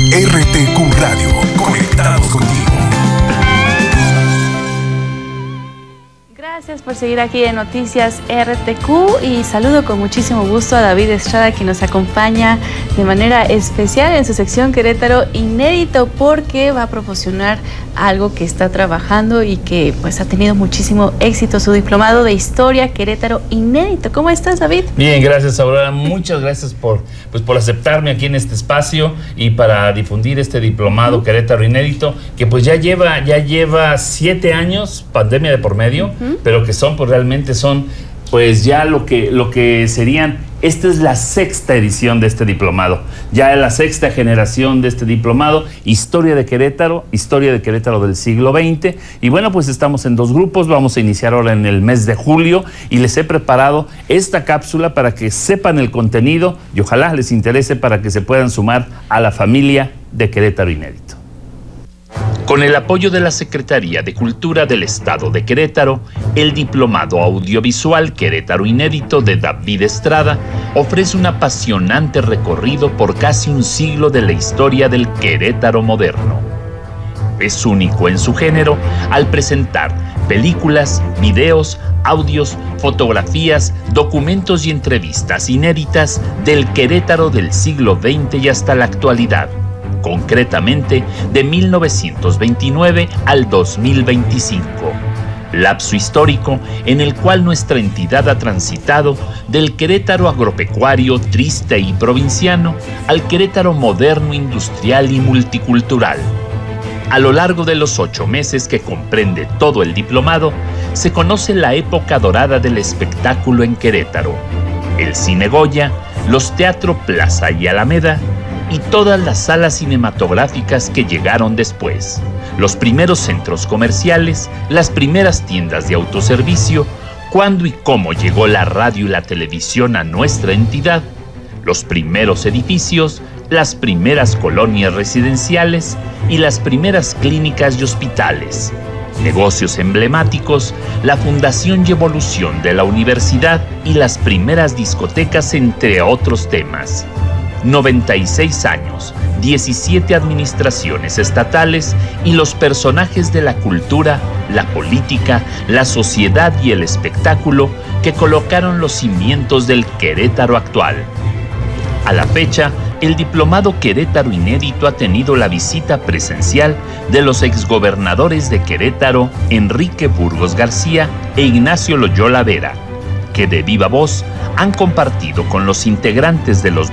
RTQ Radio, conectados contigo. Gracias por seguir aquí en Noticias RTQ y saludo con muchísimo gusto a David Estrada, que nos acompaña de manera especial en su sección Querétaro Inédito, porque va a proporcionar algo que está trabajando y que pues ha tenido muchísimo éxito, su diplomado de Historia Querétaro Inédito. ¿Cómo estás, David? Bien, gracias, Aurora. Muchas gracias por aceptarme aquí en este espacio y para difundir este diplomado Querétaro Inédito, que pues ya lleva 7 años, pandemia de por medio, pero que son, pues realmente son, pues ya lo que serían. Esta es la 6ª edición de este diplomado, ya es la 6ª generación de este diplomado, Historia de Querétaro del siglo XX. Y bueno, pues estamos en 2 grupos, vamos a iniciar ahora en el mes de julio y les he preparado esta cápsula para que sepan el contenido y ojalá les interese para que se puedan sumar a la familia de Querétaro Inédito. Con el apoyo de la Secretaría de Cultura del Estado de Querétaro, el Diplomado Audiovisual Querétaro Inédito de David Estrada ofrece un apasionante recorrido por casi un siglo de la historia del Querétaro moderno. Es único en su género al presentar películas, videos, audios, fotografías, documentos y entrevistas inéditas del Querétaro del siglo XX y hasta la actualidad. Concretamente de 1929 al 2025, lapso histórico en el cual nuestra entidad ha transitado del Querétaro agropecuario, triste y provinciano al Querétaro moderno, industrial y multicultural. A lo largo de los 8 meses que comprende todo el diplomado, se conoce la época dorada del espectáculo en Querétaro, el Cine Goya, los Teatro Plaza y Alameda, y todas las salas cinematográficas que llegaron después, los primeros centros comerciales, las primeras tiendas de autoservicio, cuándo y cómo llegó la radio y la televisión a nuestra entidad, los primeros edificios, las primeras colonias residenciales y las primeras clínicas y hospitales, negocios emblemáticos, la fundación y evolución de la universidad y las primeras discotecas, entre otros temas. 96 años, 17 administraciones estatales y los personajes de la cultura, la política, la sociedad y el espectáculo que colocaron los cimientos del Querétaro actual. A la fecha, el Diplomado Querétaro Inédito ha tenido la visita presencial de los exgobernadores de Querétaro, Enrique Burgos García e Ignacio Loyola Vera, que de viva voz han compartido con los integrantes de los